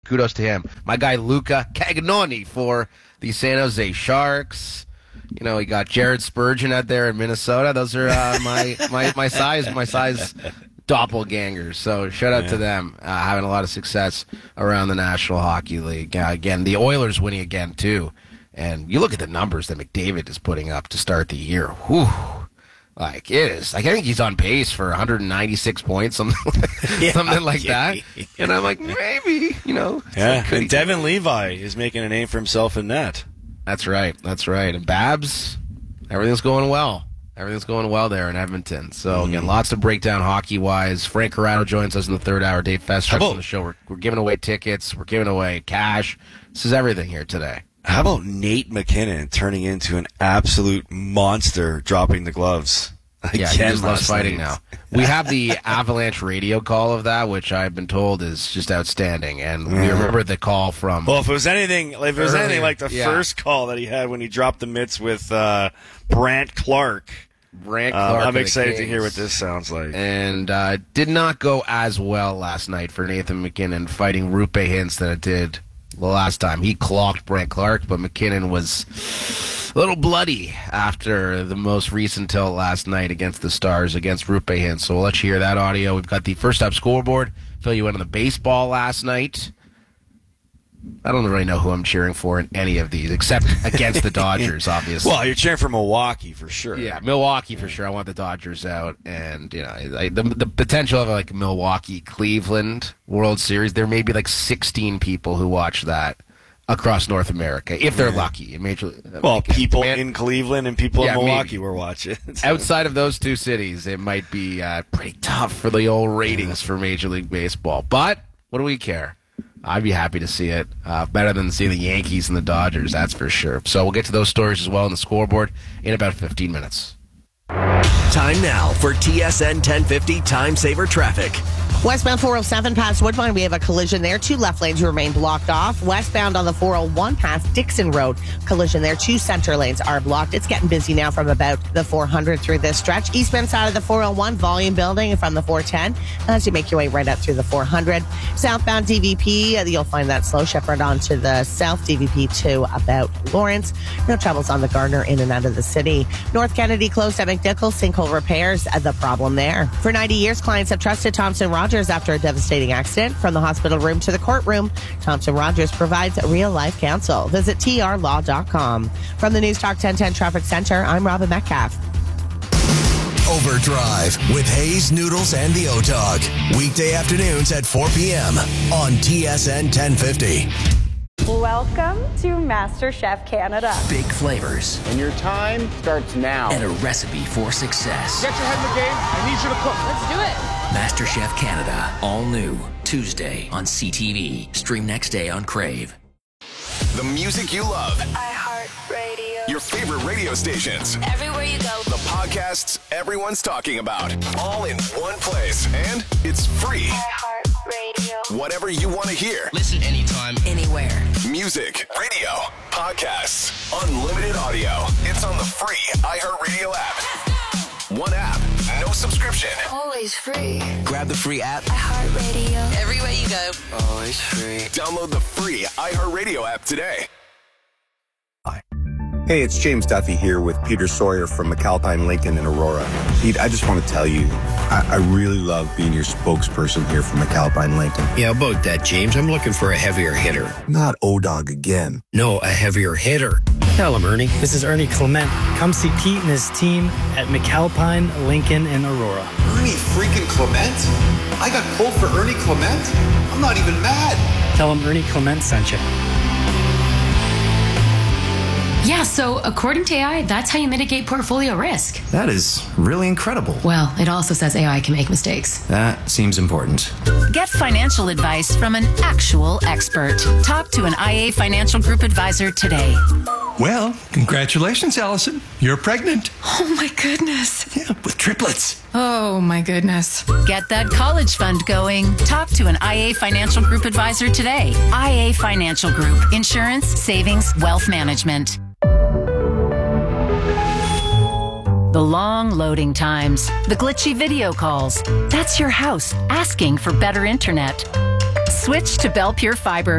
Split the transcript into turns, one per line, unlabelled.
kudos to him. My guy Luca Cagnoni for the San Jose Sharks. You know, he got Jared Spurgeon out there in Minnesota. Those are my size doppelgangers. So shout out to them, having a lot of success around the National Hockey League. Again, the Oilers winning again too. And you look at the numbers that McDavid is putting up to start the year. Whew. Like, it is. Like, I think he's on pace for 196 points, something like that. And I'm like, maybe, you know.
Yeah, and Devin Levi is making a name for himself in net.
That's right. And Babs, everything's going well. Everything's going well there in Edmonton. So, again, lots to break down hockey-wise. Frank Corrado joins us in the third hour. Dave Festruck on the show. We're giving away tickets. We're giving away cash. This is everything here today.
How about Nate McKinnon turning into an absolute monster, dropping the gloves?
Yeah, he just loves fighting now. We have the Avalanche radio call of that, which I've been told is just outstanding. And we remember the call from...
Well, if it was anything like the first call that he had when he dropped the mitts with Brant Clark. I'm excited to hear what this sounds like.
And did not go as well last night for Nathan McKinnon fighting Rupe Hintz than it did the last time. He clocked Brant Clark, but McKinnon was a little bloody after the most recent tilt last night against the Stars, against Rupe Hintz. So we'll let you hear that audio. We've got the first up scoreboard. Fill you in on the baseball last night. I don't really know who I'm cheering for in any of these, except against the Dodgers, obviously.
Well, you're cheering for Milwaukee for sure.
Yeah, Milwaukee for sure. I want the Dodgers out, and you know, the potential of like Milwaukee-Cleveland World Series. There may be like 16 people who watch that across North America, if they're lucky.
People in Cleveland and people in Milwaukee were watching.
Outside of those two cities, it might be pretty tough for the old ratings for Major League Baseball. But what do we care? I'd be happy to see it. Better than seeing the Yankees and the Dodgers, that's for sure. So we'll get to those stories as well on the scoreboard in about 15 minutes.
Time now for TSN 1050 Time Saver Traffic.
Westbound 407 past Woodbine, we have a collision there. 2 left lanes remain blocked off. Westbound on the 401 past Dixon Road, collision there. 2 center lanes are blocked. It's getting busy now from about the 400 through this stretch. Eastbound side of the 401, volume building from the 410 as you make your way right up through the 400. Southbound DVP, you'll find that slow. Shepherd onto the south DVP to about Lawrence. No troubles on the Gardner in and out of the city. North Kennedy closed at McNichols. Sinkhole repairs, the problem there. For 90 years, clients have trusted Thompson Rogers after a devastating accident. From the hospital room to the courtroom, Thompson Rogers provides real-life counsel. Visit trlaw.com. From the News Talk 1010 Traffic Center, I'm Robin Metcalf.
Overdrive with Hayes, Noodles, and the O-Dog. Weekday afternoons at 4 p.m. on TSN 1050.
Welcome to MasterChef Canada.
Big flavors.
And your time starts now.
And a recipe for success.
Get your head in the game. I need you to cook.
Let's do it.
MasterChef Canada. All new. Tuesday on CTV. Stream next day on Crave.
The music you love.
iHeartRadio.
Your favorite radio stations.
Everywhere you go.
The podcasts everyone's talking about. All in one place. And it's free.
iHeartRadio.
Whatever you want to hear.
Listen anytime, anywhere.
Music, radio, podcasts, unlimited audio. It's on the free iHeartRadio app. One app, no subscription.
Always free.
Grab the free app.
iHeartRadio.
Everywhere you go.
Always free.
Download the free iHeartRadio app today.
Hey, it's James Duffy here with Peter Sawyer from McAlpine Lincoln in Aurora. Pete, I just want to tell you, I really love being your spokesperson here for McAlpine Lincoln.
Yeah, about that, James. I'm looking for a heavier hitter.
Not O-Dog again.
No, a heavier hitter.
Tell him, Ernie. This is Ernie Clement. Come see Pete and his team at McAlpine Lincoln in Aurora.
Ernie freaking Clement? I got pulled for Ernie Clement? I'm not even mad.
Tell him Ernie Clement sent you.
Yeah, so according to AI, that's how you mitigate portfolio risk.
That is really incredible.
Well, it also says AI can make mistakes.
That seems important.
Get financial advice from an actual expert. Talk to an IA Financial Group advisor today.
Well, congratulations, Allison. You're pregnant.
Oh, my goodness.
Yeah, with triplets.
Oh, my goodness.
Get that college fund going. Talk to an IA Financial Group advisor today. IA Financial Group. Insurance, savings, wealth management. The long loading times, the glitchy video calls. That's your house asking for better internet. Switch to Bell Pure Fiber.